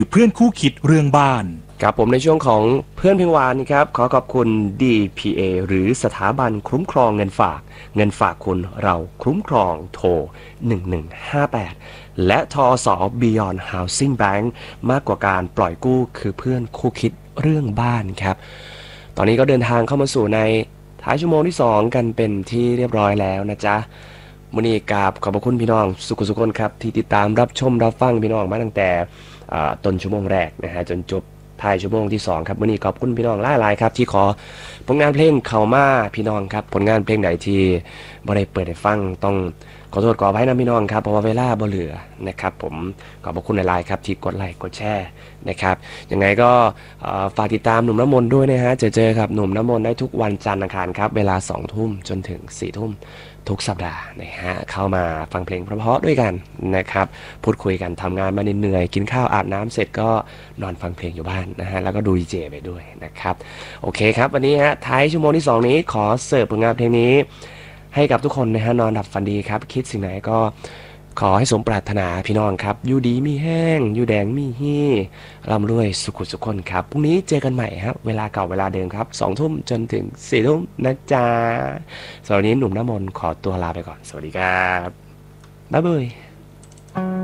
เพื่อนคู่คิดเรื่องบ้านครับผมในช่วงของเพื่อนเพียงวานครับขอขอบคุณ DPA หรือสถาบันคุ้มครองเงินฝากคุณเราคุ้มครองโทร1158และทอส Beyond Housing Bank มากกว่าการปล่อยกู้คือเพื่อนคู่คิดเรื่องบ้านครับตอนนี้ก็เดินทางเข้ามาสู่ในท้ายชั่วโมงที่2กันเป็นที่เรียบร้อยแล้วนะจ๊ะมื้อนี้กราบขอบพระคุณพี่น้องสุขสุขคนครับที่ติดตามรับชมรับฟังพี่น้องมาตั้งแต่ต้นชั่วโมงแรกนะฮะจนจบท้ายชั่วโมงที่2ครับมื้อนี้ขอบคุณพี่น้องหลายๆครับที่ขอผลงานเพลงเข้ามาพี่น้องครับผลงานเพลงไหนที่บ่ได้เปิดให้ฟังต้องขอโทษขออภัยนะพี่น้องครับเพราะว่าเวลาบ่เหลือนะครับผมขอบพระคุณหลายๆครับที่กดไลค์กดแชร์นะครับยังไงก็ฝากติดตามหนุ่มน้ำมนต์ด้วยนะฮะเจอครับหนุ่มน้ำมนต์ได้ทุกวันจันทร์อังคารครับเวลา 20:00 นจนถึง 4:00 นทุกสัปดาห์นะฮะเข้ามาฟังเพลงเพราะๆด้วยกันนะครับพูดคุยกันทำงานมาเหนื่อยกินข้าวอาบน้ำเสร็จก็นอนฟังเพลงอยู่บ้านนะฮะแล้วก็ดูดีเจไปด้วยนะครับโอเคครับวันนี้ฮะท้ายชั่วโมงที่2นี้ขอเสิร์ฟผลงานเพลงนี้ให้กับทุกคนนะฮะนอนหลับฝันดีครับคิดสิ่งไหนก็ขอให้สมปรารถนาพี่น้องครับอยู่ดีมีแห้งอยู่แดงมีฮี่ร่ำรวยสุขุสุขคนครับพรุ่งนี้เจอกันใหม่ครับเวลาเก่าเวลาเดิมครับ 20:00 นจนถึง 4:00 นนะจ๊ะสำหรับวันนี้หนุ่มน้ำมนต์ขอตัวลาไปก่อนสวัสดีครับบ๊ายบาย